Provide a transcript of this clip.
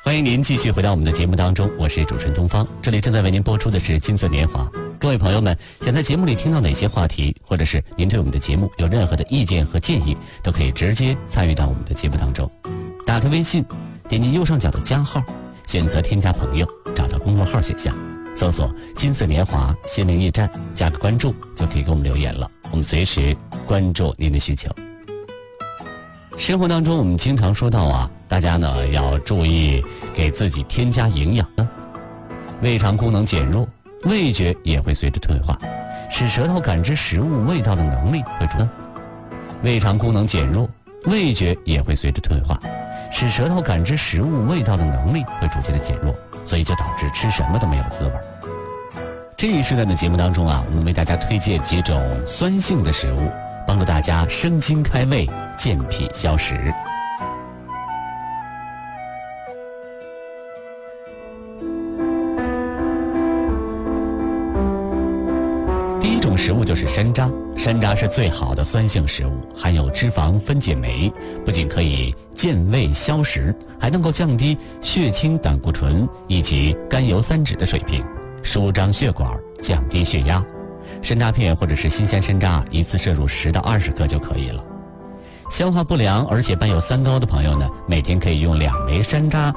欢迎您继续回到我们的节目当中，我是主持人东方，这里正在为您播出的是金色年华。各位朋友们，想在节目里听到哪些话题，或者是您对我们的节目有任何的意见和建议，都可以直接参与到我们的节目当中。打开微信，点击右上角的加号，选择添加朋友，找到公众号选项，搜索金色年华心灵驿站，加个关注就可以给我们留言了，我们随时关注您的需求。生活当中我们经常说到大家呢要注意给自己添加营养。胃肠功能减弱，味觉也会随着退化，使舌头感知食物味道的能力会胃肠功能减弱，味觉也会随着退化，使舌头感知食物味道的能力会逐渐的减弱，所以就导致吃什么都没有滋味。这一时段的节目当中我们为大家推荐几种酸性的食物，帮助大家生津开胃，健脾消食。第一种食物就是山楂，山楂是最好的酸性食物，含有脂肪分解酶，不仅可以健胃消食，还能够降低血清胆固醇以及甘油三酯的水平，舒张血管，降低血压。山楂片或者是新鲜山楂，一次摄入10到20克就可以了。消化不良而且伴有三高的朋友呢，每天可以用2枚山楂